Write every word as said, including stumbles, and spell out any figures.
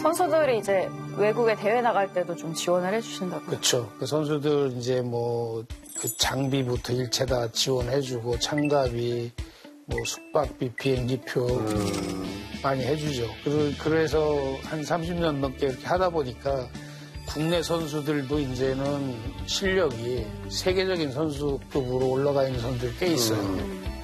선수들이 이제 외국에 대회 나갈 때도 좀 지원을 해주신다고요? 그렇죠. 그 선수들 이제 뭐 그 장비부터 일체 다 지원해주고 참가비, 뭐 숙박비, 비행기표 음. 많이 해주죠. 그래서 한 삼십 년 넘게 이렇게 하다 보니까 국내 선수들도 이제는 실력이 세계적인 선수급으로 올라가 있는 선수들이 꽤 있어요. 음.